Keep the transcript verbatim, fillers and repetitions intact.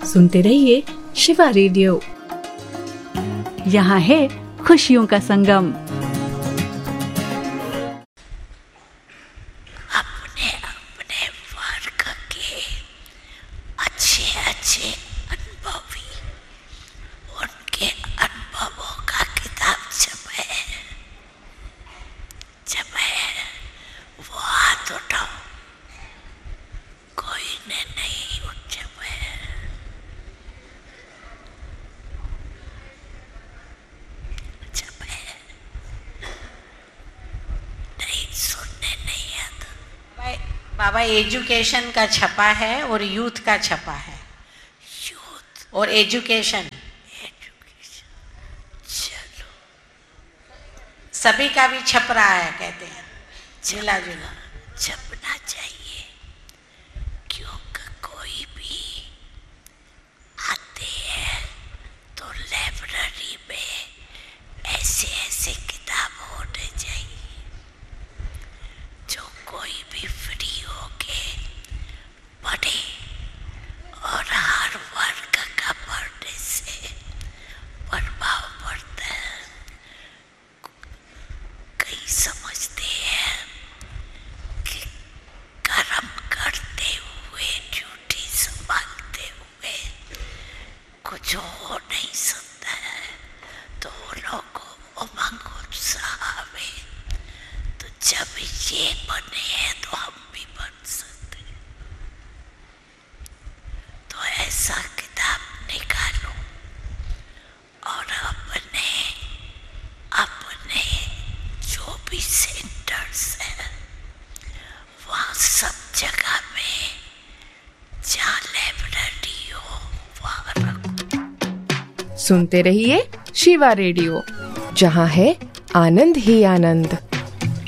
सुनते रहिए शिवा रेडियो। यहाँ है खुशियों का संगम। अपने अपने वर्ग के अच्छे अच्छे अनुभवी, उनके अनुभवों का किताब छपे छपे वो हाथ उठाओ। कोई ने नहीं उठ छपे। छपे नहीं, सुनने नहीं आता। बाबा एजुकेशन का छपा है और यूथ का छपा है। यूथ और एजुकेशन एजुकेशन चलो सभी का भी छप रहा है, कहते हैं झूला झूला छपना चाहिए, क्योंकि कोई भी आते हैं तो लाइब्रेरी में ऐसे ऐसे किताब होने चाहिए जो कोई भी फ्री होके पढ़े, और हर वर्ग का पढ़ने से प्रभाव पड़ता है। कई समझते हैं कि कर्म करते हुए, ड्यूटी संभालते हुए कुछ हो नहीं सकता है, तो उन को उमंग उत्साह आवे तो जब ये बने हैं तो हम भी बन सकते हैं। तो ऐसा किताब निकालो और अपने अपने जो भी सेंटर्स हैं वहाँ सब जगह में जहाँ लाइब्रेरी हो वहाँ रखो। सुनते रहिए शिवा रेडियो, जहाँ है आनंद ही आनंद।